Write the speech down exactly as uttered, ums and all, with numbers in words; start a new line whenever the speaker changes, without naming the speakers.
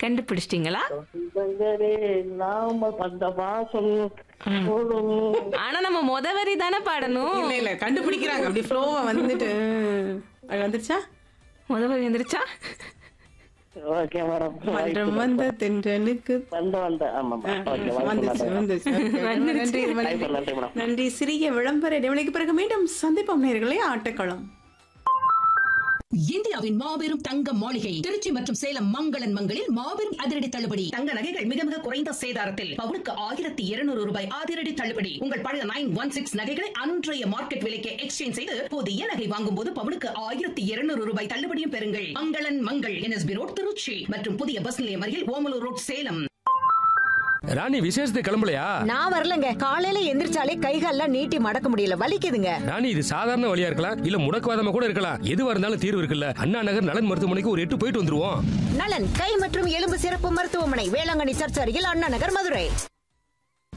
கண்டுபிடிச்சிட்டீங்களா?
சொந்தங்களே நாம அந்த வாசம் போடும்.
ஆனா நம்ம முத வரி தானே பாடணும்.
இல்ல இல்ல கண்டுபிடிக்கிறாங்க அப்படி ஃப்ளோவா வந்துட்டு அது வந்துருச்சா?
முத வரி வந்துருச்சா?
Okay madam.
மன்றம் வந்த தென்றலுக்கு
வந்த வந்த ஆமாமா. ஓகே
வந்துச்சு வந்துச்சு. Okay. நன்றி
நன்றி
நன்றி.
நன்றி மேடம்.
நன்றி. சிறிய விளம்பர இடைவெளிக்கு பிறகு மீண்டும் சந்திப்போம் நேயர்களே. ஆட்டக்களம்.
இந்தியாவின் மாபெரும் தங்க மாளிகை திருச்சி மற்றும் சேலம் மங்களன் மங்களில் மாபெரும் அதிரடி தள்ளுபடி. தங்க நகைகள் மிக மிக குறைந்த சேதாரத்தில் பவுனுக்கு ஆயிரத்தி இருநூறு ரூபாய் அதிரடி தள்ளுபடி. உங்கள் பழைய நைன் ஒன் சிக்ஸ் நகைகளை அன்றைய மார்க்கெட் விலைக்கு எக்ஸ்சேஞ்ச் செய்து புதிய நகை வாங்கும் போது பவுனுக்கு ஆயிரத்தி இருநூறு ரூபாய் தள்ளுபடியும் பெறுங்கள். மங்களன் மங்கள் என்எஸ்பி ரோட் திருச்சி மற்றும் புதிய பஸ் நிலையம் அருகில் ஓமலூர் ரோட் சேலம்.
ராணி விசேஷத்துக்கு கிளம்பலையா?
நான் வரலங்க. காலையில எந்திரிச்சாலே கைகால்லாம் நீட்டி மடக்க முடியல, வலிக்குதுங்க.
ராணி இது சாதாரண வழியா இருக்கலாம், இல்ல முடக்குவாதமா கூட இருக்கலாம். எதுவா இருந்தாலும் தீர்வு இருக்குல்ல. அண்ணா நகர் நலன் மருத்துவமனைக்கு ஒரு எட்டு போயிட்டு வந்துருவோம்.
நலன் கை மற்றும் எலும்பு சிறப்பு மருத்துவமனை, வேளாங்கண்ணி சர்ச் அருகில், அண்ணா நகர், மதுரை.